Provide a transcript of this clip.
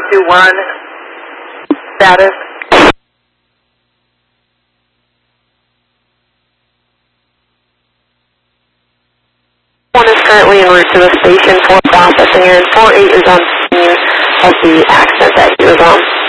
421 status. One is currently en route to the station for processing, and 48 is on scene of the accident that he was on.